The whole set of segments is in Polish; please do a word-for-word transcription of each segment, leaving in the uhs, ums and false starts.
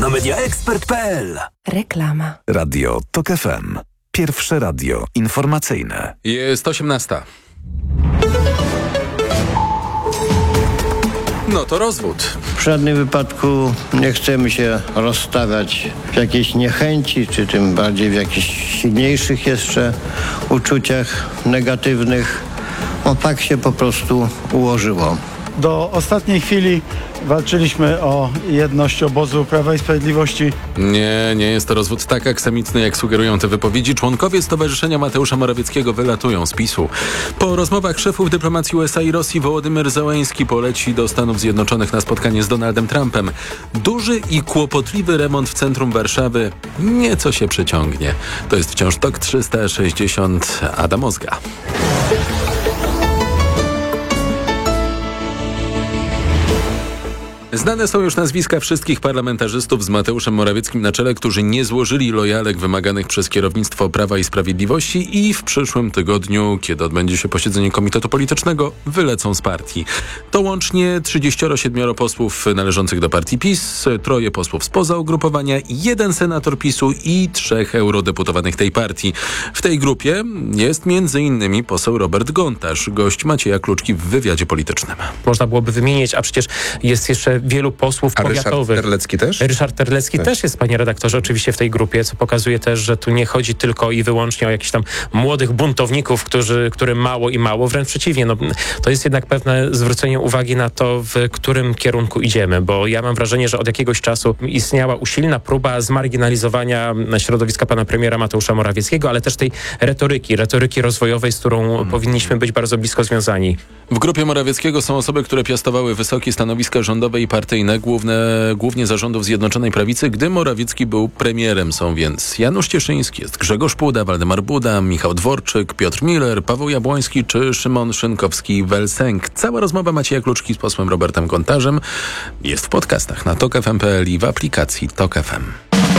na media ekspert kropka p l. Reklama. Radio TOK F M. Pierwsze radio informacyjne. Jest osiemnasta. No to rozwód. W żadnym wypadku nie chcemy się rozstawiać w jakiejś niechęci, czy tym bardziej w jakichś silniejszych jeszcze uczuciach negatywnych. No tak się po prostu ułożyło. Do ostatniej chwili walczyliśmy o jedność obozu Prawa i Sprawiedliwości. Nie, nie jest to rozwód tak aksamitny, jak sugerują te wypowiedzi. Członkowie Stowarzyszenia Mateusza Morawieckiego wylatują z PiSu. Po rozmowach szefów dyplomacji U S A i Rosji Wołodymyr Zełenski poleci do Stanów Zjednoczonych na spotkanie z Donaldem Trumpem. Duży i kłopotliwy remont w centrum Warszawy nieco się przeciągnie. To jest wciąż TOK trzysta sześćdziesiąt. Adam Ozga. Znane są już nazwiska wszystkich parlamentarzystów z Mateuszem Morawieckim na czele, którzy nie złożyli lojalek wymaganych przez kierownictwo Prawa i Sprawiedliwości i w przyszłym tygodniu, kiedy odbędzie się posiedzenie Komitetu Politycznego, wylecą z partii. To łącznie trzydzieści siedem posłów należących do partii PiS, troje posłów spoza ugrupowania, jeden senator PiSu i trzech eurodeputowanych tej partii. W tej grupie jest między innymi poseł Robert Gontarz, gość Macieja Kluczki w wywiadzie politycznym. Można byłoby wymienić, a przecież jest jeszcze wielu posłów a powiatowych. Ryszard Terlecki też? Ryszard Terlecki tak. też jest, panie redaktorze, oczywiście w tej grupie, co pokazuje też, że tu nie chodzi tylko i wyłącznie o jakichś tam młodych buntowników, którzy, którym mało i mało, wręcz przeciwnie. No, to jest jednak pewne zwrócenie uwagi na to, w którym kierunku idziemy, bo ja mam wrażenie, że od jakiegoś czasu istniała usilna próba zmarginalizowania środowiska pana premiera Mateusza Morawieckiego, ale też tej retoryki, retoryki rozwojowej, z którą hmm. powinniśmy być bardzo blisko związani. W grupie Morawieckiego są osoby, które piastowały wysokie stanowiska rządowe i partyjne, główne, głównie zarządów Zjednoczonej Prawicy, gdy Morawiecki był premierem. Są więc Janusz Cieszyński, jest Grzegorz Puda, Waldemar Buda, Michał Dworczyk, Piotr Miller, Paweł Jabłoński czy Szymon Szynkowski-Welsenk. Cała rozmowa Macieja Kluczki z posłem Robertem Gontarzem jest w podcastach na tok f m kropka p l i w aplikacji TOK F M.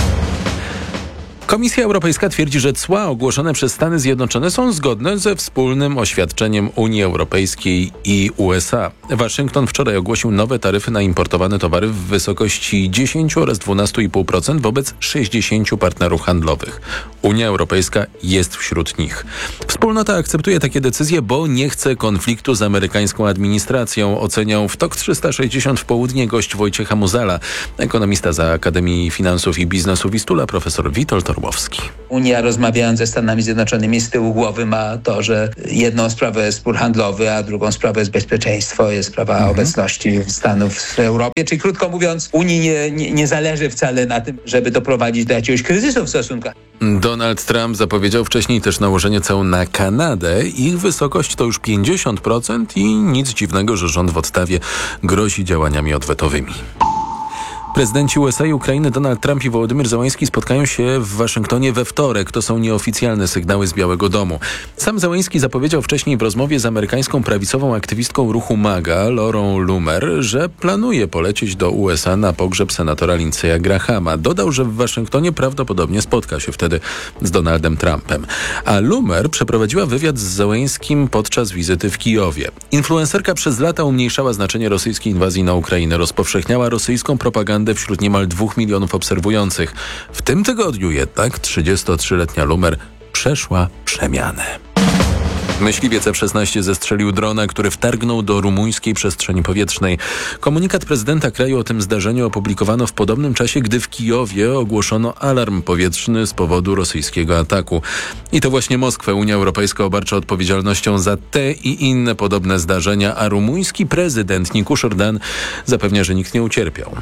Komisja Europejska twierdzi, że cła ogłoszone przez Stany Zjednoczone są zgodne ze wspólnym oświadczeniem Unii Europejskiej i U S A. Waszyngton wczoraj ogłosił nowe taryfy na importowane towary w wysokości dziesięć oraz dwanaście i pół procent wobec sześćdziesięciu partnerów handlowych. Unia Europejska jest wśród nich. Wspólnota akceptuje takie decyzje, bo nie chce konfliktu z amerykańską administracją, oceniał w TOK trzysta sześćdziesiąt w południe gość Wojciecha Muzala, ekonomista za Akademii Finansów i Biznesu Wistula, profesor Witold Orłowski. Unia, rozmawiając ze Stanami Zjednoczonymi, z tyłu głowy ma to, że jedną sprawę jest spór handlowy, a drugą sprawę jest bezpieczeństwo, jest sprawa mhm. obecności Stanów w Europie. Czyli krótko mówiąc, Unii nie, nie, nie zależy wcale na tym, żeby doprowadzić do jakiegoś kryzysu w stosunkach. Donald Trump zapowiedział wcześniej też nałożenie ceł na Kanadę. Ich wysokość to już pięćdziesiąt procent i nic dziwnego, że rząd w odstawie grozi działaniami odwetowymi. Prezydenci U S A i Ukrainy Donald Trump i Wołodymyr Zełenski spotkają się w Waszyngtonie we wtorek. To są nieoficjalne sygnały z Białego Domu. Sam Zełenski zapowiedział wcześniej w rozmowie z amerykańską prawicową aktywistką ruchu MAGA, Laurą Loomer, że planuje polecieć do U S A na pogrzeb senatora Lindsey'a Grahama. Dodał, że w Waszyngtonie prawdopodobnie spotka się wtedy z Donaldem Trumpem. A Loomer przeprowadziła wywiad z Zełenskim podczas wizyty w Kijowie. Influencerka przez lata umniejszała znaczenie rosyjskiej inwazji na Ukrainę, rozpowszechniała rosyjską propagandę wśród niemal dwóch milionów obserwujących. W tym tygodniu jednak trzydziestotrzyletnia Loomer przeszła przemianę. Myśliwiec F szesnaście zestrzelił drona, który wtargnął do rumuńskiej przestrzeni powietrznej. Komunikat prezydenta kraju o tym zdarzeniu opublikowano w podobnym czasie, gdy w Kijowie ogłoszono alarm powietrzny z powodu rosyjskiego ataku. I to właśnie Moskwę Unia Europejska obarcza odpowiedzialnością za te i inne podobne zdarzenia, a rumuński prezydent Nicuș Ordan zapewnia, że nikt nie ucierpiał.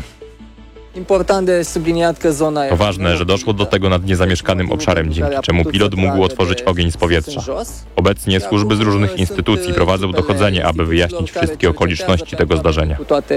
To ważne, że doszło do tego nad niezamieszkanym obszarem, dzięki czemu pilot mógł otworzyć ogień z powietrza. Obecnie służby z różnych instytucji prowadzą dochodzenie, aby wyjaśnić wszystkie okoliczności tego zdarzenia.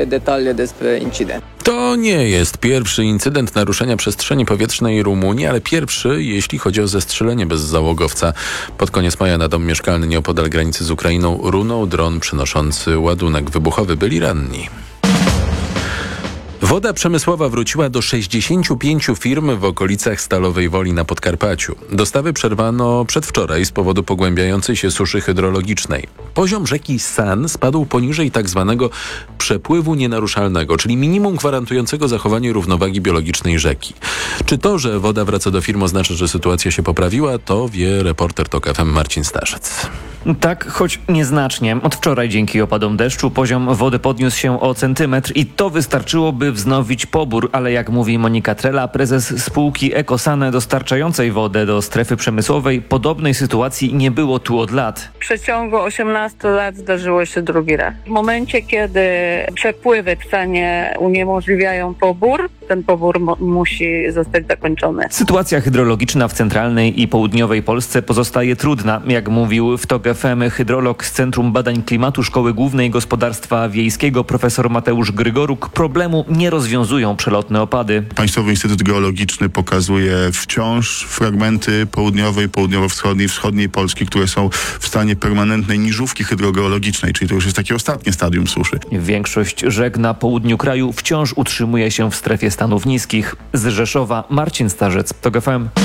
To nie jest pierwszy incydent naruszenia przestrzeni powietrznej Rumunii, ale pierwszy, jeśli chodzi o zestrzelenie bez załogowca. Pod koniec maja na dom mieszkalny nieopodal granicy z Ukrainą runął dron przynoszący ładunek wybuchowy. Byli ranni. Woda przemysłowa wróciła do sześćdziesięciu pięciu firm w okolicach Stalowej Woli na Podkarpaciu. Dostawy przerwano przedwczoraj z powodu pogłębiającej się suszy hydrologicznej. Poziom rzeki San spadł poniżej tak zwanego przepływu nienaruszalnego, czyli minimum gwarantującego zachowanie równowagi biologicznej rzeki. Czy to, że woda wraca do firm, oznacza, że sytuacja się poprawiła? To wie reporter TOK F M Marcin Starzec. Tak, choć nieznacznie. Od wczoraj dzięki opadom deszczu poziom wody podniósł się o centymetr i to wystarczyło, by wznowić pobór, ale jak mówi Monika Trela, prezes spółki Ekosane dostarczającej wodę do strefy przemysłowej, podobnej sytuacji nie było tu od lat. W przeciągu osiemnastu lat zdarzyło się drugi raz. W momencie, kiedy przepływy w Sanie uniemożliwiają pobór, ten pobór mo- musi zostać zakończony. Sytuacja hydrologiczna w centralnej i południowej Polsce pozostaje trudna. Jak mówił w TOK F M hydrolog z Centrum Badań Klimatu Szkoły Głównej Gospodarstwa Wiejskiego profesor Mateusz Grygoruk, problemu nie rozwiązują przelotne opady. Państwowy Instytut Geologiczny pokazuje wciąż fragmenty południowej, południowo-wschodniej, wschodniej Polski, które są w stanie permanentnej niżówki hydrogeologicznej, czyli to już jest takie ostatnie stadium suszy. Większość rzek na południu kraju wciąż utrzymuje się w strefie stanów niskich. Z Rzeszowa Marcin Starzec, TOK F M.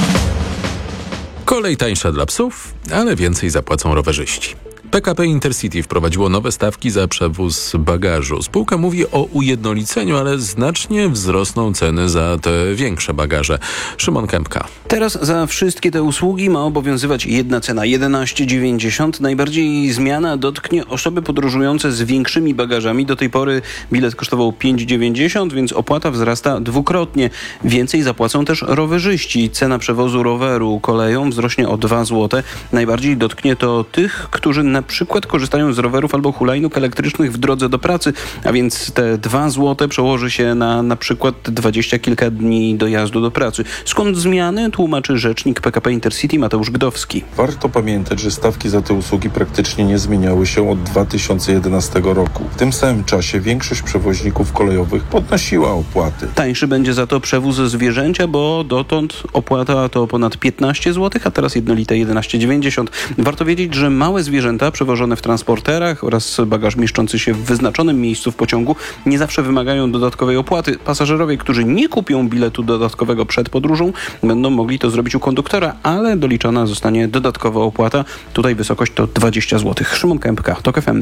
Kolej tańsza dla psów, ale więcej zapłacą rowerzyści. P K P Intercity wprowadziło nowe stawki za przewóz bagażu. Spółka mówi o ujednoliceniu, ale znacznie wzrosną ceny za te większe bagaże. Szymon Kępka. Teraz za wszystkie te usługi ma obowiązywać jedna cena, jedenaście dziewięćdziesiąt. Najbardziej zmiana dotknie osoby podróżujące z większymi bagażami. Do tej pory bilet kosztował pięć dziewięćdziesiąt, więc opłata wzrasta dwukrotnie. Więcej zapłacą też rowerzyści. Cena przewozu roweru koleją wzrośnie o dwa złote. Najbardziej dotknie to tych, którzy na przykład korzystają z rowerów albo hulajnóg elektrycznych w drodze do pracy, a więc te dwa złote przełoży się na na przykład dwadzieścia kilka dni dojazdu do pracy. Skąd zmiany? Tłumaczy rzecznik P K P Intercity Mateusz Gdowski. Warto pamiętać, że stawki za te usługi praktycznie nie zmieniały się od dwa tysiące jedenastego roku. W tym samym czasie większość przewoźników kolejowych podnosiła opłaty. Tańszy będzie za to przewóz zwierzęcia, bo dotąd opłata to ponad piętnaście złotych, a teraz jednolite jedenaście dziewięćdziesiąt. Warto wiedzieć, że małe zwierzęta przewożone w transporterach oraz bagaż mieszczący się w wyznaczonym miejscu w pociągu nie zawsze wymagają dodatkowej opłaty. Pasażerowie, którzy nie kupią biletu dodatkowego przed podróżą, będą mogli to zrobić u konduktora, ale doliczona zostanie dodatkowa opłata. Tutaj wysokość to dwadzieścia złotych. Szymon Kępka, TOK F M.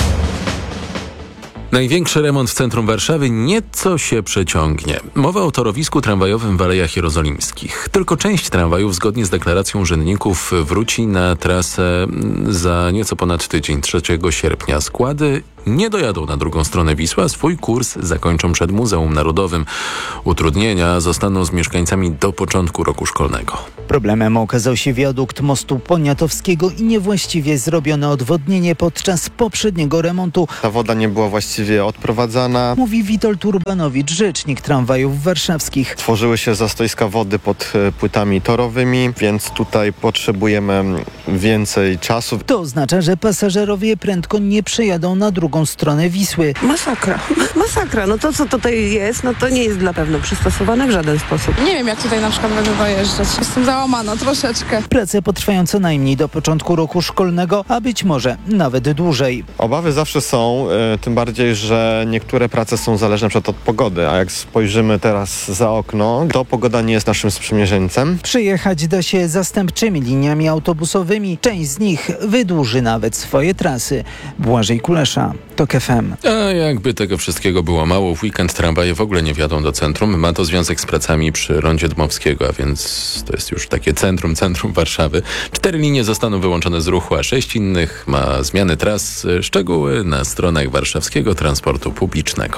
Największy remont w centrum Warszawy nieco się przeciągnie. Mowa o torowisku tramwajowym w Alejach Jerozolimskich. Tylko część tramwajów zgodnie z deklaracją urzędników wróci na trasę za nieco ponad tydzień, trzeciego sierpnia. Składy nie dojadą na drugą stronę Wisły, a swój kurs zakończą przed Muzeum Narodowym. Utrudnienia zostaną z mieszkańcami do początku roku szkolnego. Problemem okazał się wiadukt mostu Poniatowskiego i niewłaściwie zrobione odwodnienie podczas poprzedniego remontu. Ta woda nie była właściwie odprowadzana. Mówi Witold Urbanowicz, rzecznik tramwajów warszawskich. Tworzyły się zastoiska wody pod płytami torowymi, więc tutaj potrzebujemy więcej czasu. To oznacza, że pasażerowie prędko nie przejadą na drugą stronę Wisły. Masakra. Masakra. No to, co tutaj jest, no to nie jest dla pewno przystosowane w żaden sposób. Nie wiem, jak tutaj na przykład będę dojeżdżać. Jestem załamana troszeczkę. Prace potrwają co najmniej do początku roku szkolnego, a być może nawet dłużej. Obawy zawsze są, y, tym bardziej, że niektóre prace są zależne przed od pogody, a jak spojrzymy teraz za okno, to pogoda nie jest naszym sprzymierzeńcem. Przyjechać da się zastępczymi liniami autobusowymi. Część z nich wydłuży nawet swoje trasy. Błażej Kulesza, TOK F M. A jakby tego wszystkiego było mało, w weekend tramwaje w ogóle nie wjadą do centrum. Ma to związek z pracami przy rondzie Dmowskiego, a więc to jest już takie centrum, centrum Warszawy. Cztery linie zostaną wyłączone z ruchu, a sześć innych ma zmiany tras. Szczegóły na stronach Warszawskiego Transportu Publicznego.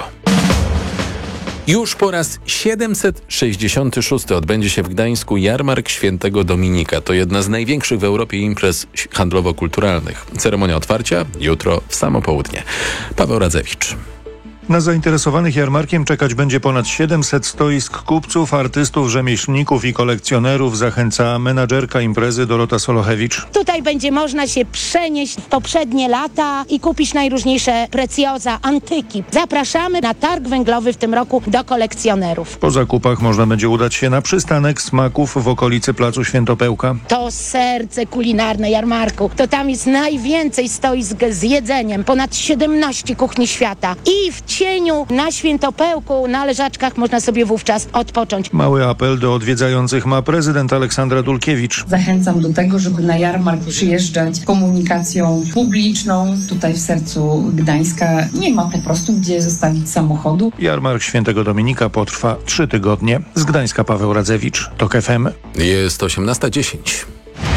Już po raz siedemset sześćdziesiąty szósty odbędzie się w Gdańsku Jarmark Świętego Dominika. To jedna z największych w Europie imprez handlowo-kulturalnych. Ceremonia otwarcia jutro w samo południe. Paweł Radzewicz. Na zainteresowanych jarmarkiem czekać będzie ponad siedemset stoisk kupców, artystów, rzemieślników i kolekcjonerów, zachęca menadżerka imprezy Dorota Solochewicz. Tutaj będzie można się przenieść w poprzednie lata i kupić najróżniejsze precjoza, antyki. Zapraszamy na targ węglowy w tym roku do kolekcjonerów. Po zakupach można będzie udać się na przystanek smaków w okolicy Placu Świętopełka. To serce kulinarne jarmarku. To tam jest najwięcej stoisk z jedzeniem. Ponad siedemnaście kuchni świata. I w cieniu, na świętopełku, na leżaczkach można sobie wówczas odpocząć. Mały apel do odwiedzających ma prezydent Aleksandra Dulkiewicz. Zachęcam do tego, żeby na jarmark przyjeżdżać komunikacją publiczną. Tutaj w sercu Gdańska nie ma po prostu gdzie zostawić samochodu. Jarmark Świętego Dominika potrwa trzy tygodnie. Z Gdańska Paweł Radzewicz, TOK F M. Jest osiemnasta dziesięć.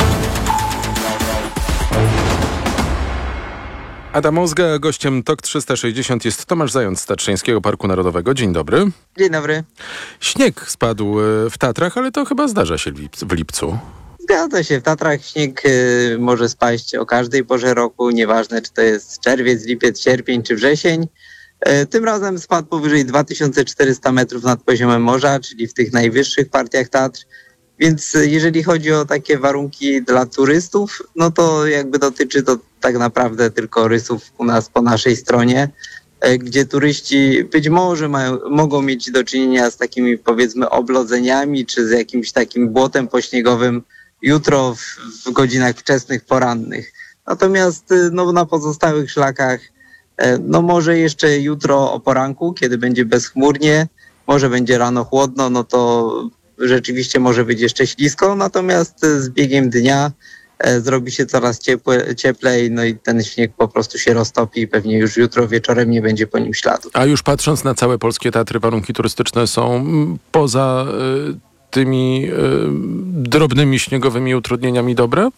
Adam Mozga, gościem TOK trzysta sześćdziesiąt jest Tomasz Zając z Tatrzańskiego Parku Narodowego. Dzień dobry. Dzień dobry. Śnieg spadł w Tatrach, ale to chyba zdarza się w lipcu. Zgadza się, w Tatrach śnieg y, może spaść o każdej porze roku, nieważne czy to jest czerwiec, lipiec, sierpień czy wrzesień. Y, tym razem spadł powyżej dwa tysiące czterysta metrów nad poziomem morza, czyli w tych najwyższych partiach Tatr. Więc jeżeli chodzi o takie warunki dla turystów, no to jakby dotyczy to tak naprawdę tylko rysów u nas po naszej stronie, gdzie turyści być może mają, mogą mieć do czynienia z takimi powiedzmy oblodzeniami czy z jakimś takim błotem pośniegowym jutro w, w godzinach wczesnych, porannych. Natomiast no, na pozostałych szlakach no może jeszcze jutro o poranku, kiedy będzie bezchmurnie, może będzie rano chłodno, no to rzeczywiście może być jeszcze ślisko, natomiast z biegiem dnia e, zrobi się coraz ciepłe, cieplej, no i ten śnieg po prostu się roztopi i pewnie już jutro wieczorem nie będzie po nim śladu. A już patrząc na całe polskie Tatry, warunki turystyczne są poza y, tymi y, drobnymi śniegowymi utrudnieniami dobre?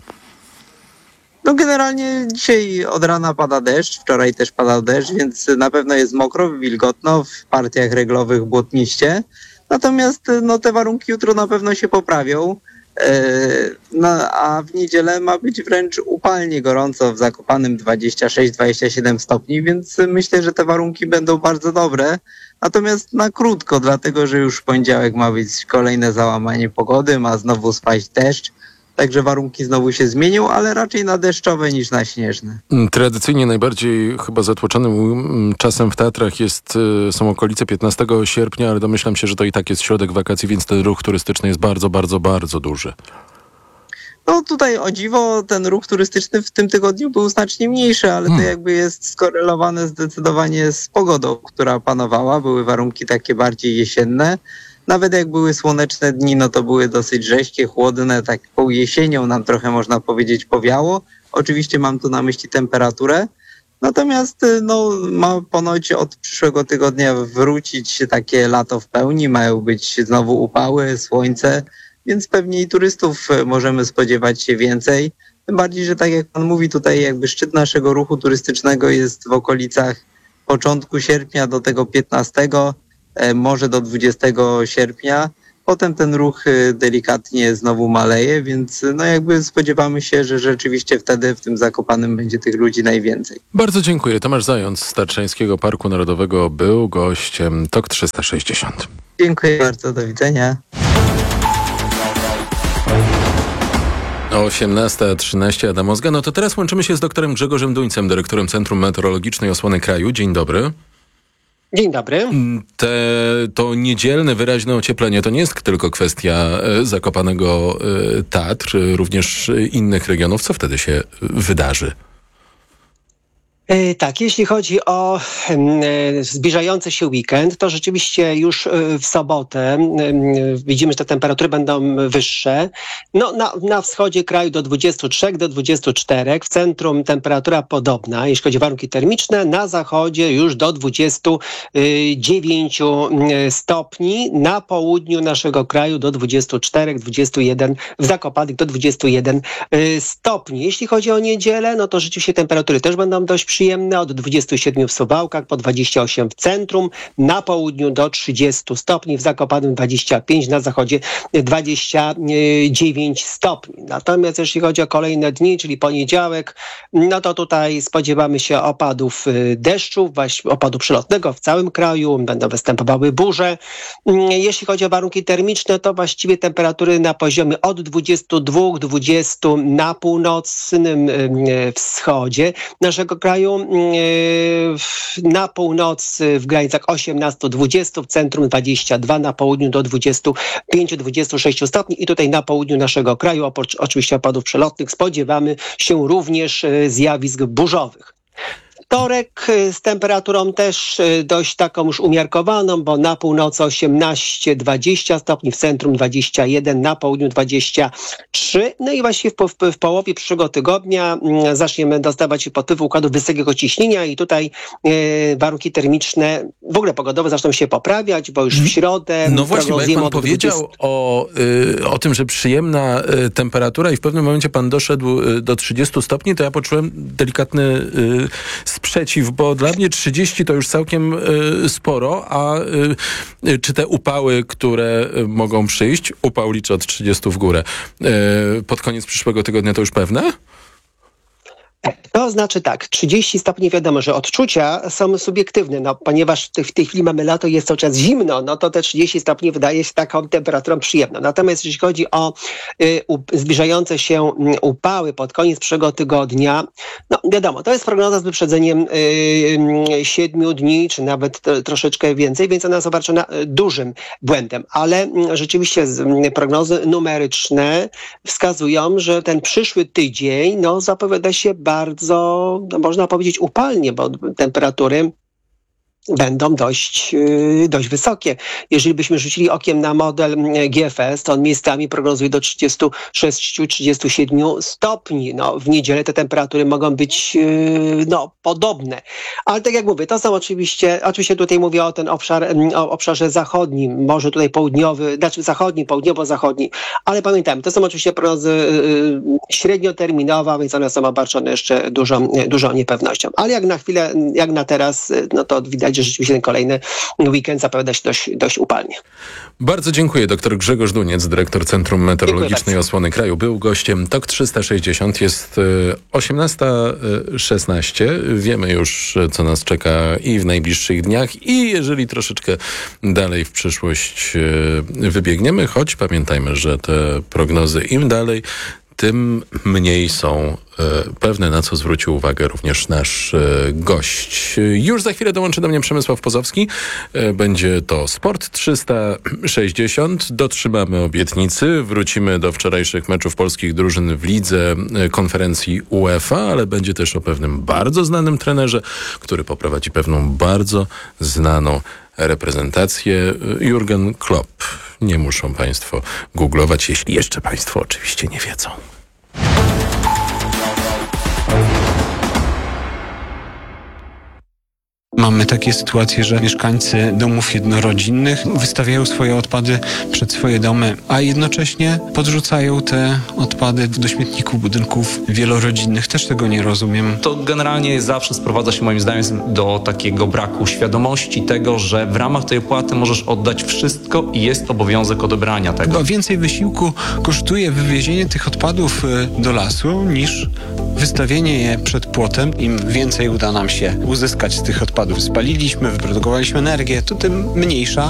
No generalnie dzisiaj od rana pada deszcz, wczoraj też padał deszcz, więc na pewno jest mokro, wilgotno, w partiach reglowych błotniście. Natomiast no, te warunki jutro na pewno się poprawią, yy, no, a w niedzielę ma być wręcz upalnie gorąco, w Zakopanem dwadzieścia sześć dwadzieścia siedem stopni, więc myślę, że te warunki będą bardzo dobre. Natomiast na krótko, dlatego że już w poniedziałek ma być kolejne załamanie pogody, ma znowu spaść deszcz. Także warunki znowu się zmienią, ale raczej na deszczowe niż na śnieżne. Tradycyjnie najbardziej chyba zatłoczonym czasem w Tatrach jest, są okolice piętnastego sierpnia, ale domyślam się, że to i tak jest środek wakacji, więc ten ruch turystyczny jest bardzo, bardzo, bardzo duży. No tutaj o dziwo ten ruch turystyczny w tym tygodniu był znacznie mniejszy, ale to jakby jest skorelowane zdecydowanie z pogodą, która panowała. Były warunki takie bardziej jesienne. Nawet jak były słoneczne dni, no to były dosyć rześkie, chłodne, tak pół jesienią nam trochę można powiedzieć powiało. Oczywiście mam tu na myśli temperaturę. Natomiast no, ma ponoć od przyszłego tygodnia wrócić takie lato w pełni, mają być znowu upały, słońce, więc pewnie i turystów możemy spodziewać się więcej. Tym bardziej, że tak jak pan mówi, tutaj jakby szczyt naszego ruchu turystycznego jest w okolicach początku sierpnia do tego piętnastego, może do dwudziestego sierpnia. Potem ten ruch delikatnie znowu maleje, więc no jakby spodziewamy się, że rzeczywiście wtedy w tym Zakopanem będzie tych ludzi najwięcej. Bardzo dziękuję. Tomasz Zając z Tatrzańskiego Parku Narodowego był gościem TOK trzysta sześćdziesiąt. Dziękuję bardzo, do widzenia. osiemnasta trzynaście, Adam Mozga. No to teraz łączymy się z doktorem Grzegorzem Duńcem, dyrektorem Centrum Meteorologicznej Osłony Kraju. Dzień dobry. Dzień dobry. Te, to niedzielne wyraźne ocieplenie to nie jest tylko kwestia e, Zakopanego e, Tatr, również innych regionów. Co wtedy się wydarzy? Tak, jeśli chodzi o e, zbliżający się weekend, to rzeczywiście już w sobotę e, widzimy, że te temperatury będą wyższe. No, na, na wschodzie kraju do dwudziestu trzech do dwudziestu czterech, w centrum temperatura podobna, jeśli chodzi o warunki termiczne, na zachodzie już do dwudziestu dziewięciu stopni, na południu naszego kraju do dwudziestu czterech, dwudziestu jeden, w Zakopanych do dwudziestu jeden stopni. Jeśli chodzi o niedzielę, no to rzeczywiście temperatury też będą dość przyjemne. Przyjemne od dwudziestu siedmiu w Suwałkach, po dwadzieścia osiem w centrum, na południu do trzydziestu stopni, w Zakopanem dwadzieścia pięć, na zachodzie dwadzieścia dziewięć stopni. Natomiast jeśli chodzi o kolejne dni, czyli poniedziałek, no to tutaj spodziewamy się opadów deszczu, właśnie opadu przelotnego w całym kraju, będą występowały burze. Jeśli chodzi o warunki termiczne, to właściwie temperatury na poziomie od dwudziestu dwóch do dwudziestu na północnym wschodzie naszego kraju, na północy w granicach osiemnaście do dwudziestu, w centrum dwadzieścia dwa, na południu do dwudziestu pięciu do dwudziestu sześciu stopni i tutaj na południu naszego kraju, oprócz oczywiście opadów przelotnych, spodziewamy się również zjawisk burzowych. wtorek z temperaturą też dość taką już umiarkowaną, bo na północy osiemnaście dwadzieścia stopni, w centrum dwadzieścia jeden, na południu dwadzieścia trzy. No i właśnie w, w, w połowie przyszłego tygodnia zaczniemy dostawać podpływ układu wysokiego ciśnienia i tutaj e, warunki termiczne, w ogóle pogodowe zaczną się poprawiać, bo już w środę... No właśnie, bo jak pan powiedział dwudziestu o, y, o tym, że przyjemna y, temperatura i w pewnym momencie pan doszedł y, do trzydziestu stopni, to ja poczułem delikatny y, sprzeciw, bo dla mnie trzydzieści to już całkiem y, sporo, a y, y, czy te upały, które y, mogą przyjść, upał liczy od trzydziestu w górę, y, pod koniec przyszłego tygodnia to już pewne? To znaczy tak, trzydzieści stopni wiadomo, że odczucia są subiektywne, no ponieważ w tej, w tej chwili mamy lato i jest cały czas zimno, no to te trzydzieści stopni wydaje się taką temperaturą przyjemną. Natomiast jeśli chodzi o y, u, zbliżające się y, upały pod koniec przyszłego tygodnia, no wiadomo, to jest prognoza z wyprzedzeniem siedmiu dni, czy nawet t, troszeczkę więcej, więc ona jest obarczona dużym błędem, ale y, rzeczywiście z, y, prognozy numeryczne wskazują, że ten przyszły tydzień, no zapowiada się bardzo, no można powiedzieć, upalnie, bo temperatury będą dość, dość wysokie. Jeżeli byśmy rzucili okiem na model G F S, to on miejscami prognozuje do trzydziestu sześciu do trzydziestu siedmiu stopni. No, w niedzielę te temperatury mogą być no, podobne. Ale tak jak mówię, to są oczywiście, oczywiście tutaj mówię o ten obszar, o obszarze zachodnim, może tutaj południowy, znaczy zachodni, południowo-zachodni, ale pamiętajmy, to są oczywiście prognozy średnioterminowe, więc one są obarczone jeszcze dużą, dużą niepewnością. Ale jak na chwilę, jak na teraz, no to widać, że rzeczywiście ten kolejny weekend zapowiada się dość, dość upalnie. Bardzo dziękuję. Doktor Grzegorz Duniec, dyrektor Centrum Meteorologicznej Osłony Kraju, był gościem Tok trzysta sześćdziesiąt. Jest osiemnasta szesnaście. Wiemy już, co nas czeka i w najbliższych dniach, i jeżeli troszeczkę dalej w przyszłość wybiegniemy, choć pamiętajmy, że te prognozy im dalej, tym mniej są pewne, na co zwrócił uwagę również nasz gość. Już za chwilę dołączy do mnie Przemysław Pozowski. Będzie to Sport trzysta sześćdziesiąt. Dotrzymamy obietnicy. Wrócimy do wczorajszych meczów polskich drużyn w lidze konferencji UEFA, ale będzie też o pewnym bardzo znanym trenerze, który poprowadzi pewną bardzo znaną reprezentację. Jurgen Klopp. Nie muszą państwo googlować, jeśli jeszcze państwo oczywiście nie wiedzą. Mamy takie sytuacje, że mieszkańcy domów jednorodzinnych wystawiają swoje odpady przed swoje domy, a jednocześnie podrzucają te odpady do śmietników budynków wielorodzinnych. Też tego nie rozumiem. To generalnie zawsze sprowadza się moim zdaniem do takiego braku świadomości tego, że w ramach tej opłaty możesz oddać wszystko i jest obowiązek odebrania tego. Chyba więcej wysiłku kosztuje wywiezienie tych odpadów do lasu niż wystawienie je przed płotem. Im więcej uda nam się uzyskać z tych odpadów, spaliliśmy, wyprodukowaliśmy energię, to tym mniejsza